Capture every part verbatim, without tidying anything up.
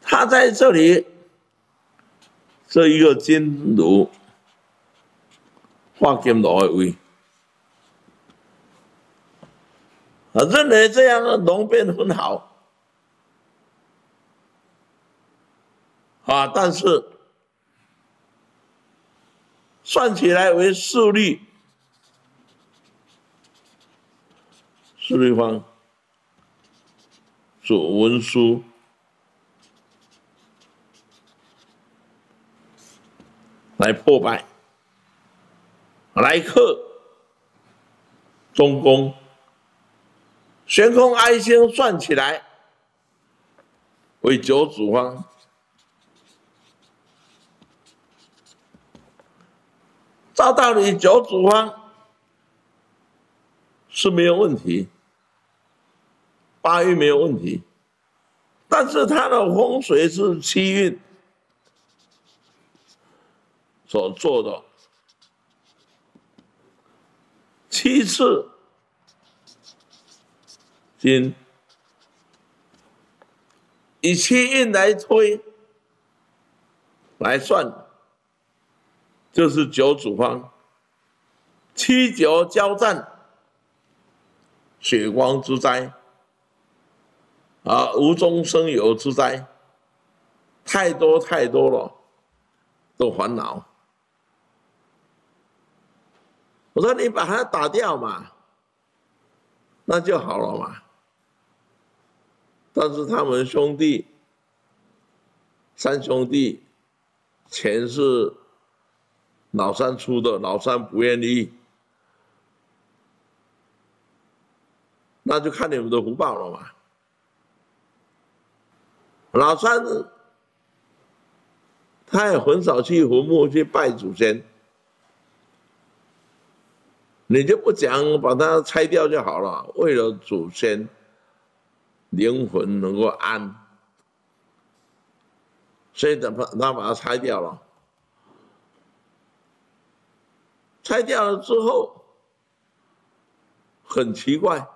他在这里这一个金炉画金炉的位，啊，认为这样的龙变很好，啊，但是算起来为四律，四律方主文书。来破败，来克中宫，悬空哀星算起来为九主方，照道理九主方是没有问题，八运没有问题，但是它的风水是七运所做的，七次金，以七运来推来算，就是九主方，七九交战，血光之灾，啊，无中生有之灾，太多太多了的烦恼。我说你把它打掉嘛，那就好了嘛。但是他们兄弟，三兄弟，钱是老三出的，老三不愿意，那就看你们的福报了嘛。老三他也很少去坟墓去拜祖先。你就不讲把它拆掉就好了，为了祖先灵魂能够安，所以他他把它拆掉了。拆掉了之后，很奇怪，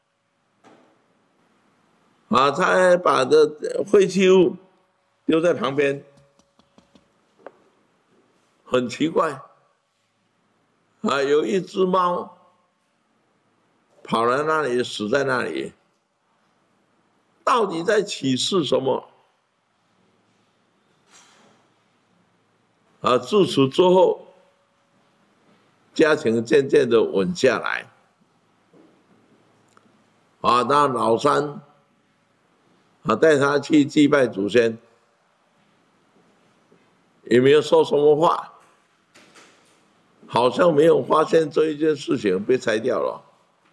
啊，他把这废弃物丢在旁边，很奇怪。啊，有一只猫跑来那里，死在那里，到底在启示什么？啊，自此之后，家庭渐渐的稳下来。啊，那老三啊带他去祭拜祖先，也没有说什么话。好像没有发现这一件事情被拆掉了，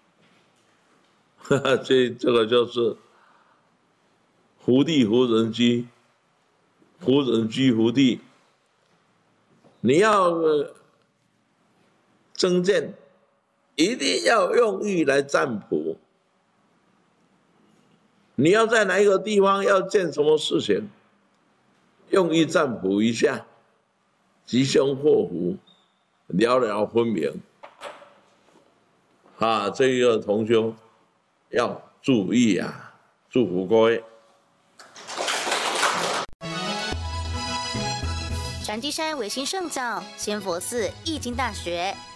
这这个就是福地福人居，福人居福地。你要增建，一定要用意来占卜。你要在哪一个地方要建什么事情，用意占卜一下，吉凶祸福。了了分明，啊，这个同修要注意啊！祝福各位。 禅机山维新圣教仙佛寺易经大学